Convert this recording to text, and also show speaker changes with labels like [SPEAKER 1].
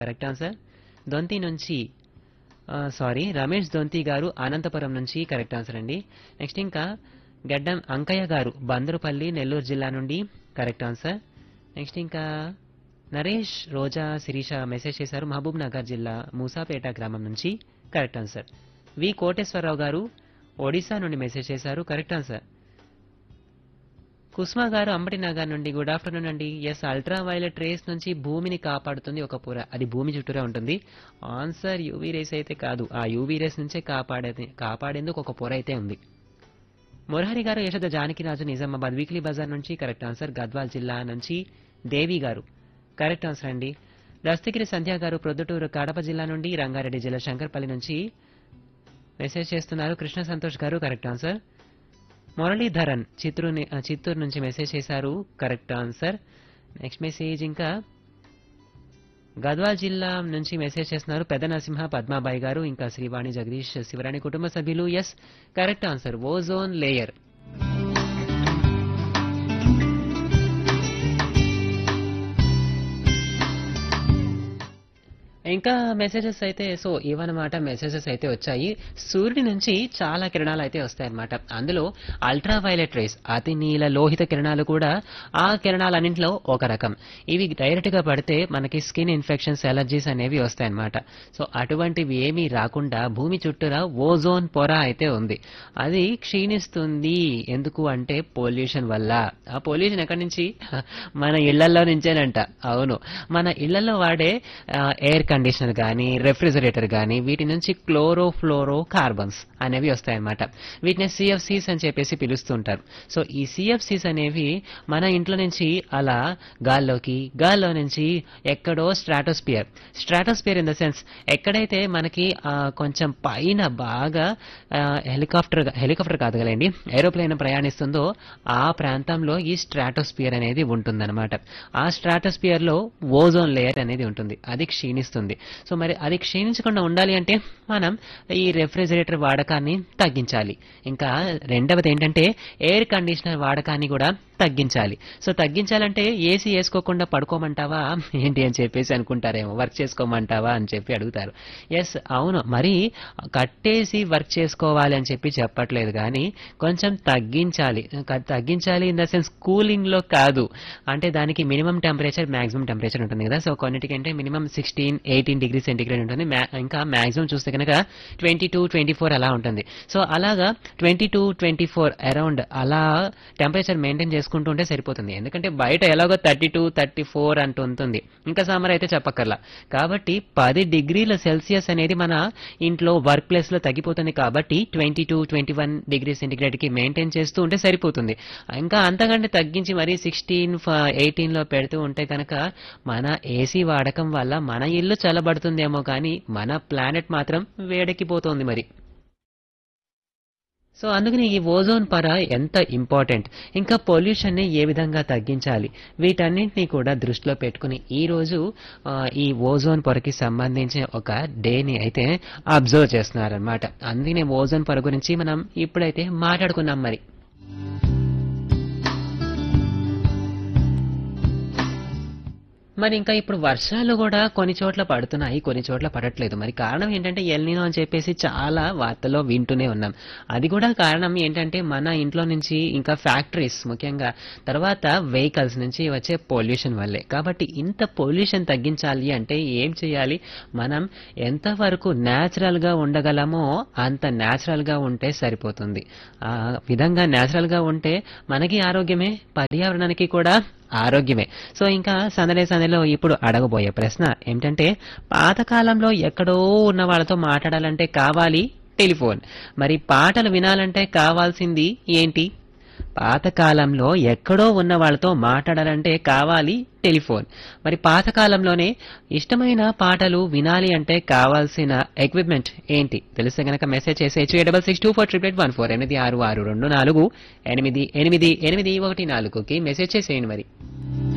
[SPEAKER 1] Correct answer. దొంతి నుంచి sorry Ramesh దొంతి గారు అనంతపురం నుంచి కరెక్ట్ ఆన్సర్ అండి. నెక్స్ట్ ఇంకా గడ్డం అంకయ్య గారు బందరుపల్లి నెల్లూరు జిల్లా నుండి కరెక్ట్ ఆన్సర్. నెక్స్ట్ ఇంకా నరేష్ రోజా శిరీష మెసేజ్ చేశారు మహబూబ్ నగర్ జిల్లా మూసాపేట గ్రామం నుంచి కరెక్ట్ ఆన్సర్. వి కోటేశ్వరరావు గారు ఒడిశా నుండి మెసేజ్ చేశారు కరెక్ట్ ఆన్సర్. కుస్మా గారు అంబటి నగర్ నుండి గుడ్ ఆఫ్టర్నూన్ అండి. ఎస్ అల్ట్రా వైలెట్ రేస్ నుంచి భూమిని కాపాడుతుంది ఒక పొర, అది భూమి చుట్టూరే ఉంటుంది. ఆన్సర్ యూవీ రేస్ అయితే కాదు, ఆ యూవీ రేస్ నుంచే కాపాడేందుకు ఒక పొర అయితే ఉంది. మురహరి గారు యశోద జానకిరాజు నిజామాబాద్ వీక్లీ బజార్ నుంచి కరెక్ట్ ఆన్సర్. గద్వాల్ జిల్లా నుంచి దేవి గారు కరెక్ట్ ఆన్సర్ అండి. దస్తగిరి సంధ్య గారు ప్రొద్దుటూరు కడప జిల్లా నుండి, రంగారెడ్డి జిల్లా శంకర్పల్లి నుంచి మెసేజ్ చేస్తున్నారు కృష్ణ సంతోష్ గారు కరెక్ట్ ఆన్సర్. మురళీధరన్ చిత్తూరు నుంచి మెసేజ్ చేశారు కరెక్ట్ ఆన్సర్. నెక్స్ట్ మెసేజ్ ఇంకా గద్వాల్ జిల్లా నుంచి మెసేజ్ చేస్తున్నారు పెద్ద నరసింహ పద్మాబాయి గారు, ఇంకా శ్రీవాణి జగదీష్ శివరాణి కుటుంబ సభ్యులు. Yes correct answer ozone layer. ఇంకా మెసేజెస్ అయితే సో ఇవన్నమాట మెసేజెస్ అయితే వచ్చాయి. సూర్యుడి నుంచి చాలా కిరణాలు అయితే వస్తాయన్నమాట. అందులో అల్ట్రా వైలెట్ రేస్ అతి నీల లోహిత కిరణాలు కూడా ఆ కిరణాలన్నింటిలో ఒక రకం. ఇవి డైరెక్ట్ గా పడితే మనకి స్కిన్ ఇన్ఫెక్షన్స్ ఎలర్జీస్ అనేవి వస్తాయన్నమాట. సో అటువంటివి ఏమీ రాకుండా భూమి చుట్టూరా ఓజోన్ పొర అయితే ఉంది, అది క్షీణిస్తుంది. ఎందుకు అంటే పొల్యూషన్ వల్ల. ఆ పొల్యూషన్ ఎక్కడి నుంచి? మన ఇళ్లలో నుంచేనంట. అవును, మన ఇళ్లలో వాడే ఎయిర్ కండిషనర్ కానీ రెఫ్రిజరేటర్ కానీ వీటి నుంచి క్లోరోఫ్లోరో కార్బన్స్ అనేవి వస్తాయన్నమాట. వీటిని సిఎఫ్సీస్ అని చెప్పేసి పిలుస్తుంటారు. సో ఈ సిఎఫ్సీస్ అనేవి మన ఇంట్లో నుంచి అలా గాల్లో నుంచి ఎక్కడో స్ట్రాటోస్పియర్ ఇన్ ద సెన్స్ ఎక్కడైతే మనకి కొంచెం పైన బాగా హెలికాప్టర్ కాదు కదండి, ఏరోప్లేన్ ప్రయాణిస్తుందో ఆ ప్రాంతంలో ఈ స్ట్రాటోస్పియర్ అనేది ఉంటుందన్నమాట. ఆ స్ట్రాటోస్పియర్ లో ఓజోన్ లేయర్ అనేది ఉంటుంది, అది క్షీణిస్తుంది. సో మరి అది క్షీణించకుండా ఉండాలి అంటే మనం ఈ రెఫ్రిజిరేటర్ వాడకాన్ని తగ్గించాలి. ఇంకా రెండవది ఏంటంటే ఎయిర్ కండిషనర్ వాడకాన్ని కూడా తగ్గించాలి. సో తగ్గించాలంటే ఏసీ వేసుకోకుండా పడుకోమంటావా ఏంటి అని చెప్పేసి అనుకుంటారేమో, వర్క్ చేసుకోమంటావా అని చెప్పి అడుగుతారు. ఎస్ అవును, మరి కట్టేసి వర్క్ చేసుకోవాలి అని చెప్పి చెప్పట్లేదు, కానీ కొంచెం తగ్గించాలి ఇన్ ద సెన్స్ కూలింగ్ లో కాదు. అంటే దానికి మినిమం టెంపరేచర్ మాక్సిమం టెంపరేచర్ ఉంటుంది కదా. సో కొన్నిటికంటే మినిమం 16-18 డిగ్రీ సెంటిగ్రేడ్ ఉంటుంది, ఇంకా మాక్సిమం చూస్తే కనుక 22-24 అలా ఉంటుంది. సో అలాగా 22-24 అరౌండ్ అలా టెంపరేచర్ మెయింటైన్ చేసుకుంటుంటే సరిపోతుంది. ఎందుకంటే బయట ఎలాగో 32-34 అంటూ ఉంటుంది, ఇంకా సమ్మర్ అయితే చెప్పక్కర్లా. కాబట్టి 10 డిగ్రీల సెల్సియస్ అనేది మన ఇంట్లో వర్క్ ప్లేస్ లో తగ్గిపోతుంది. కాబట్టి 22-21 డిగ్రీ సెంటిగ్రేడ్ కి మెయింటైన్ చేస్తూ ఉంటే సరిపోతుంది. ఇంకా అంతకంటే తగ్గించి మరి 16-18 లో పెడుతూ ఉంటే కనుక మన ఏసీ వాడకం వల్ల మన ఇల్లు చల్లబడుతుందేమో కానీ మన ప్లానెట్ మాత్రం వేడెక్కిపోతుంది మరి. సో అందుకని ఈ ఓజోన్ పొర ఎంత ఇంపార్టెంట్, ఇంకా పొల్యూషన్ ని ఏ విధంగా తగ్గించాలి, వీటన్నింటినీ కూడా దృష్టిలో పెట్టుకుని ఈ రోజు ఈ ఓజోన్ పొరకి సంబంధించిన ఒక డేని అయితే అబ్జర్వ్ చేస్తున్నారనమాట. అందుకనే ఓజోన్ పొర గురించి మనం ఇప్పుడైతే మాట్లాడుకున్నాం మరి. మరి ఇంకా ఇప్పుడు వర్షాలు కూడా కొన్ని చోట్ల పడుతున్నాయి, కొన్ని చోట్ల పడట్లేదు. మరి కారణం ఏంటంటే ఎల్నినో అని చెప్పేసి చాలా వార్తల్లో వింటూనే ఉన్నాం. అది కూడా కారణం ఏంటంటే మన ఇంట్లో నుంచి ఇంకా ఫ్యాక్టరీస్ ముఖ్యంగా తర్వాత వెహికల్స్ నుంచి వచ్చే పొల్యూషన్ వల్లే. కాబట్టి ఇంత పొల్యూషన్ తగ్గించాలి అంటే ఏం చేయాలి? మనం ఎంతవరకు న్యాచురల్ గా ఉండగలమో అంత న్యాచురల్ గా ఉంటే సరిపోతుంది. ఆ విధంగా న్యాచురల్ గా ఉంటే మనకి ఆరోగ్యమే, పర్యావరణానికి కూడా ఆరోగ్యమే. సో ఇంకా సందడిలో ఇప్పుడు అడగబోయే ప్రశ్న ఏమిటంటే పాతకాలంలో ఎక్కడో ఉన్న వాళ్ళతో మాట్లాడాలంటే కావాలి టెలిఫోన్, మరి పాటలు వినాలంటే కావాల్సింది ఏంటి? పాతకాలంలో ఎక్కడో ఉన్న వాళ్ళతో మాట్లాడాలంటే కావాలి టెలిఫోన్, మరి పాతకాలంలోనే ఇష్టమైన పాటలు వినాలి అంటే కావాల్సిన ఎక్విప్మెంట్ ఏంటి? తెలిస్తే గనక మెసేజ్ చేసేయచ్చు 86624881486624888814కి మెసేజ్ చేసేయండి మరి.